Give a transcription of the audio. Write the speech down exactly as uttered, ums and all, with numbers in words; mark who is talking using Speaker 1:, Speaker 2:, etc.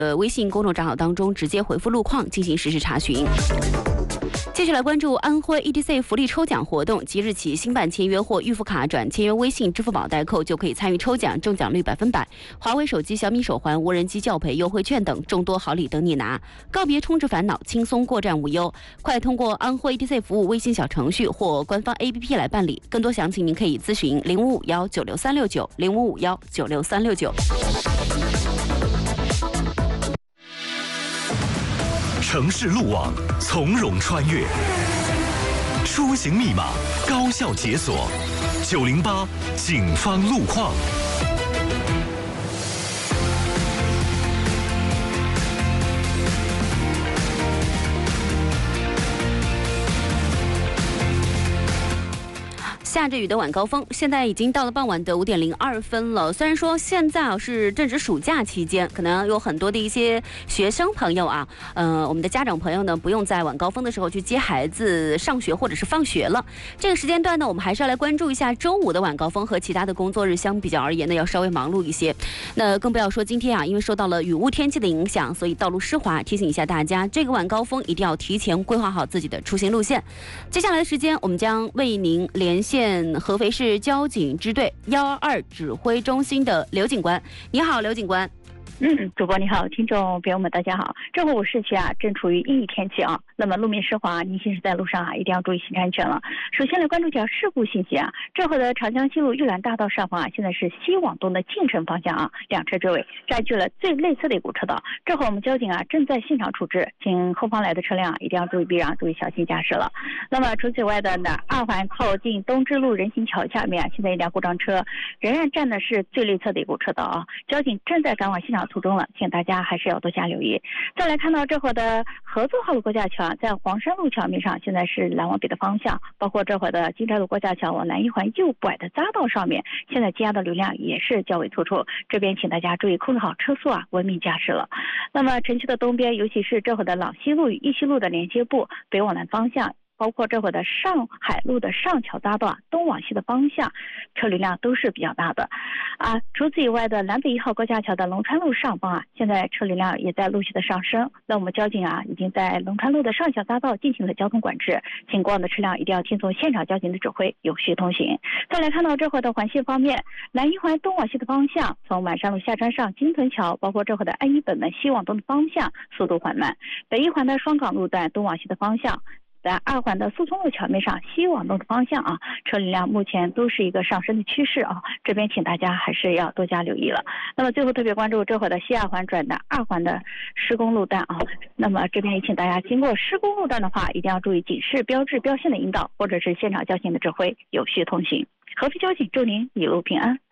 Speaker 1: 呃微信公众账号当中直接回复路况进行实时查询。接下来关注安徽 E T C 福利抽奖活动，即日起新办签约或预付卡转签约微信、支付宝代扣就可以参与抽奖，中奖率百分百。华为手机、小米手环、无人机教培优惠券等众多好礼等你拿。告别充值烦恼，轻松过站无忧。快通过安徽 E T C 服务微信小程序或官方 A P P 来办理。更多详情您可以咨询零五五幺九六三六九零五五幺九六三六九。
Speaker 2: 城市路网从容穿越，出行密码高效解锁。九零八警方路况。
Speaker 1: 下着雨的晚高峰，现在已经到了傍晚的五点零二分了。虽然说现在啊是正值暑假期间，可能有很多的一些学生朋友啊，呃，我们的家长朋友呢，不用在晚高峰的时候去接孩子上学或者是放学了。这个时间段呢，我们还是要来关注一下周五的晚高峰，和其他的工作日相比较而言呢，要稍微忙碌一些。那更不要说今天啊，因为受到了雨雾天气的影响，所以道路湿滑，提醒一下大家，这个晚高峰一定要提前规划好自己的出行路线。接下来的时间，我们将为您连线合肥市交警支队幺二二指挥中心的刘警官。你好，刘警官。
Speaker 3: 嗯，主播你好，听众朋友们大家好。这会我市区啊正处于阴雨天气啊，那么路面湿滑，您行驶在路上啊一定要注意行车安全了。首先来关注一条事故信息啊，这会的长江西路玉兰大道上方啊，现在是西往东的进城方向啊，两车追尾，占据了最内侧的一股车道。这会我们交警啊正在现场处置，请后方来的车辆一定要注意避让，注意小心驾驶了。那么除此以外的呢，二环靠近东支路人行桥下面啊，现在一辆故障车仍然占的是最内侧的一股车道啊，交警正在赶往现场途中了，请大家还是要多加留意。再来看到这会的合作号路过架桥啊，在黄山路桥面上，现在是南往北的方向，包括这会的金寨路过架桥往南一环右拐的匝道上面，现在积压的流量也是较为突出，这边请大家注意控制好车速啊，文明驾驶了。那么城区的东边，尤其是这会的老西路与义西路的连接部，北往南方向，包括这会的上海路的上桥匝道东往西的方向，车流量都是比较大的啊。除此以外的南北一号高架桥的龙川路上方啊，现在车流量也在陆续的上升。那我们交警啊，已经在龙川路的上桥匝道进行了交通管制，请过往的车辆一定要听从现场交警的指挥，有序通行。再来看到这会的环线方面，南一环东往西的方向，从满山路下川上金屯桥，包括这会的安一本门西往东的方向，速度缓慢。北一环的双港路段东往西的方向，在二环的速通路桥面上西往东的方向啊，车流量目前都是一个上升的趋势啊，这边请大家还是要多加留意了。那么最后特别关注这会的西二环转的二环的施工路段啊，那么这边也请大家经过施工路段的话，一定要注意警示标志标线的引导，或者是现场交警的指挥，有序通行。合肥交警祝您一路平安。